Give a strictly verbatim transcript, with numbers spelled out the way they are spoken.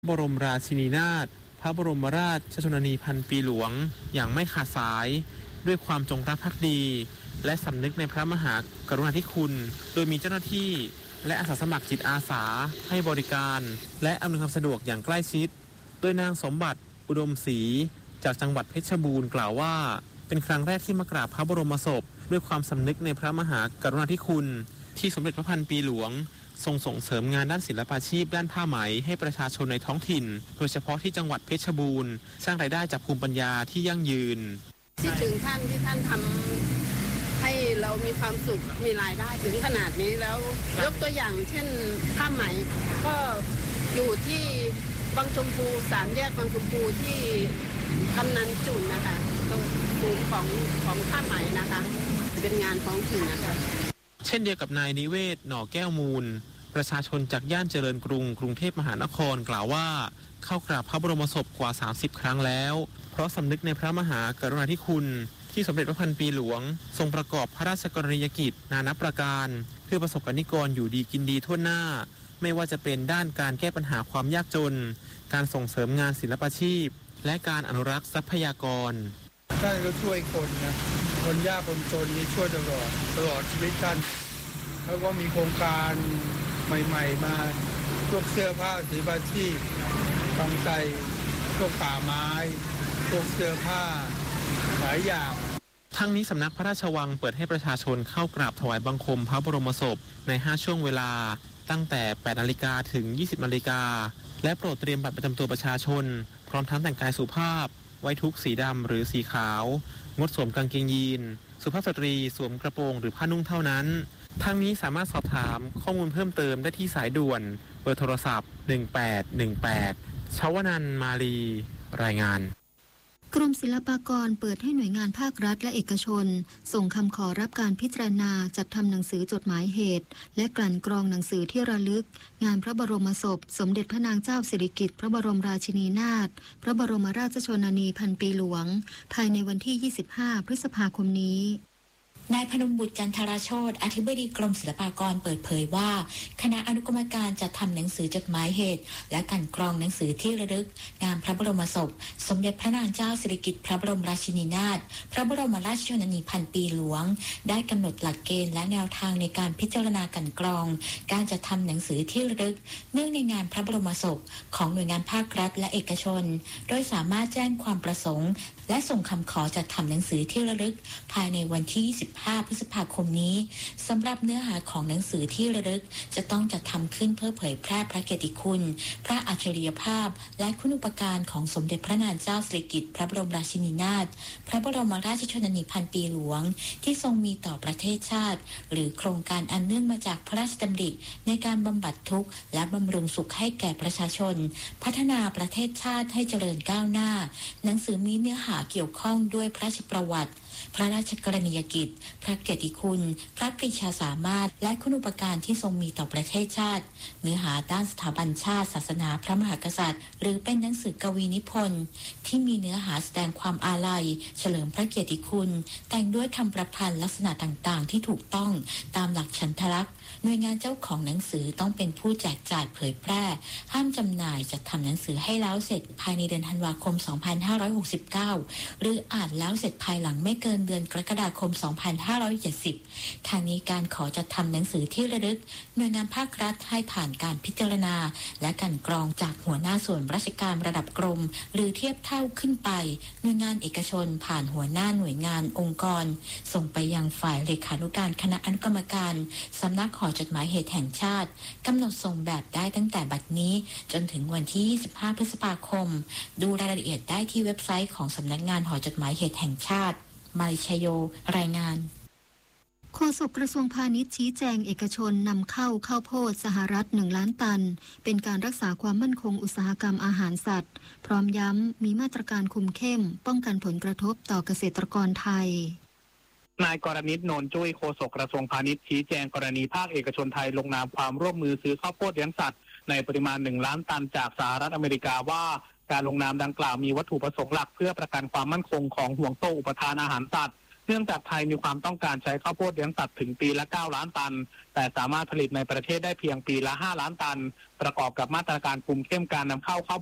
บรมราชินีนาถพระบรมราชชนนีพันปีหลวงอย่างไม่ขาดสายด้วยความจงรักภักดีและสำนึกในพระมหากรุณาธิคุณโดยมีเจ้าหน้าที่และอาสาสมัครจิตอาสาให้บริการและอำนวยความสะดวกอย่างใกล้ชิดโดยนางสมบัติอุดมศรีจากจังหวัดเพชรบูรณ์กล่าวว่าเป็นครั้งแรกที่มากราบพระบรมศพด้วยความสำนึกในพระมหากรุณาธิคุณที่สมเด็จพระพันปีหลวงทรงส่งเสริมงานด้านศิลปาชีพด้านผ้าไหมให้ประชาชนในท้องถิ่นโดยเฉพาะที่จังหวัดเพชรบูรณ์สร้างรายได้จากภูมิปัญญาที่ยั่งยืนที่ถึงท่านที่ท่านทำให้เรามีความสุขมีรายได้ถึงขนาดนี้แล้วยกตัวอย่างเช่นผ้าไหมก็อยู่ที่บางชมพูสามแยกบางชมพูที่กำนันจุนนะคะตรงศูนย์ของของผ้าไหมนะคะเป็นงานท้องถิ่นนะคะเช่นเดียวกับนายนิเวศหน่อแก้วมูลประชาชนจากย่านเจริญกรุงกรุงเทพมหานครกล่าวว่าเข้ากราบพระบรมศพกว่าสามสิบครั้งแล้วเพราะสำนึกในพระมหากรุณาธิคุณที่สมเด็จพระพันปีหลวงทรงประกอบพระราชกรณียกิจนานับประการเพื่อประสบกนิกรอยู่ดีกินดีทั่วหน้าไม่ว่าจะเป็นด้านการแก้ปัญหาความยากจนการส่งเสริมงานศิลปาชีพและการอนุรักษ์ทรัพยากรท่านก็ช่วยคนนะคนยากคนจนนี่ช่วยตลอดตลอดชีวิตท่านแล้วก็มีโครงการใหม่ๆมาพวกเสื้อผ้าศิลปาชีพทำใจพวกป่าไม้พวกเสื้อผ้าหลายอย่างทั้งนี้สำนักพระราชวังเปิดให้ประชาชนเข้ากราบถวายบังคมพระบรมศพในห้าช่วงเวลาตั้งแต่แปดนาฬิกาถึงยี่สิบนาฬิกาและโปรดเตรียมบัตรประจำตัวประชาชนพร้อมทั้งแต่งกายสุภาพไว้ทุกสีดำหรือสีขาวงดสวมกางเกงยีนสุภาพสตรีสวมกระโปรงหรือผ้านุ่งเท่านั้นทั้งนี้สามารถสอบถามข้อมูลเพิ่มเติมได้ที่สายด่วนเบอร์โทรศัพท์หนึ่งแปดหนึ่งแปดชวนันท์มาลีรายงานกรมศิลปากรเปิดให้หน่วยงานภาครัฐและเอกชนส่งคำขอรับการพิจารณาจัดทำหนังสือจดหมายเหตุและกลั่นกรองหนังสือที่ระลึกงานพระบรมศพสมเด็จพระนางเจ้าสิริกิติ์พระบรมราชินีนาถพระบรมราชชนนีพันปีหลวงภายในวันที่ยี่สิบห้าพฤษภาคมนี้นายพนมบุตรจันทราโชติอธิบดีกรมศิลปากรเปิดเผยว่าคณะอนุกรรมการจะทำหนังสือจดหมายเหตุและกลั่นกรองหนังสือที่ระลึกงานพระบรมศพสมเด็จพระนางเจ้าสิริกิติ์พระบรมราชินีนาถพระบรมราชชนนีพันปีหลวงได้กำหนดหลักเกณฑ์และแนวทางในการพิจารณากลั่นกรองการจัดทำหนังสือที่ระลึกเนื่องในงานพระบรมศพของหน่วยงานภาครัฐและเอกชนโดยสามารถแจ้งความประสงค์และส่งคำขอจัดทำหนังสือที่ระลึกภายในวันที่ยี่สิบห้าพฤษภาคมนี้สำหรับเนื้อหาของหนังสือที่ระลึกจะต้องจัดทำขึ้นเพื่อเผยแพร่พระเกียรติคุณพระอัจฉริยภาพและคุณูปการของสมเด็จพระนางเจ้าสิริกิติ์พระบรมราชินีนาถพระบรมราชชนนีพันปีหลวงที่ทรงมีต่อประเทศชาติหรือโครงการอันเนื่องมาจากพระราชดำริในการบำบัดทุกข์และบำรุงสุขให้แก่ประชาชนพัฒนาประเทศชาติให้เจริญก้าวหน้าหนังสือมีเนื้อหาเกี่ยวข้องด้วยพระราชประวัติพระราชกรณียกิจพระเกียรติคุณพระปรีชาสามารถและคุณูปการที่ทรงมีต่อประเทศชาติเนื้อหาด้านสถาบันชาติศาสนาพระมหากษัตริย์หรือเป็นหนังสือกวีนิพนธ์ที่มีเนื้อหาแสดงความอาลัยเฉลิมพระเกียรติคุณแต่งด้วยคำประพันธ์ลักษณะต่างๆที่ถูกต้องตามหลักฉันทลักษณ์หน่วยงานเจ้าของหนังสือต้องเป็นผู้แจกจ่ายเผยแพร่ห้ามจำหน่ายจัดทำหนังสือให้แล้วเสร็จภายในเดือนธันวาคมสองพันห้าร้อยหกสิบเก้าหรืออ่านแล้วเสร็จภายหลังไม่เกินเดือนกรกฎาคมสองพันห้าร้อยเจ็ดสิบทางนี้การขอจัดทำหนังสือที่ระลึกหน่วยงานภาครัฐให้ผ่านการพิจารณาและกลั่นกรองจากหัวหน้าส่วนราชการระดับกรมหรือเทียบเท่าขึ้นไปหน่วยงานเอกชนผ่านหัวหน้าหน่วยงานองค์กรส่งไปยังฝ่ายเลขานุการคณะอนุกรรมการสำนักขอจดหมายเหตุแห่งชาติกำหนดส่งแบบได้ตั้งแต่บัดนี้จนถึงวันที่ยี่สิบห้าพฤษภาคมดูรายละเอียดได้ที่เว็บไซต์ของสำนักงานหอจดหมายเหตุแห่งชาติมาริชโยรายงานโฆษกกระทรวงพาณิชย์ชี้แจงเอกชนนำเข้าข้าวโพดสหรัฐหนึ่งล้านตันเป็นการรักษาความมั่นคงอุตสาหกรรมอาหารสัตว์พร้อมย้ำมีมาตรการคุมเข้มป้องกันผลกระทบต่อเกษตรกรไทยนายกรณิต โนนจุ้ยโฆษกกระทรวงพาณิชย์ชี้แจงกรณีภาคเอกชนไทยลงนามความร่วมมือซื้อข้าวโพดเลี้ยงสัตว์ในปริมาณหนึ่งล้านตันจากสหรัฐอเมริกาว่าการลงนามดังกล่าวมีวัตถุประสงค์หลักเพื่อประกันความมั่นคงของห่วงโซ่อุปทานอาหารสัตว์นื่องจากไทยมีความต้องการใช้ข้าวโพดเลี้ยงสัตว์ถึงปีละเก้าล้านตันแต่สามารถผลิตในประเทศได้เพียงปีละห้าล้านตันประกอบกับมาตรการคุมเข้มการนำเข้าข้าว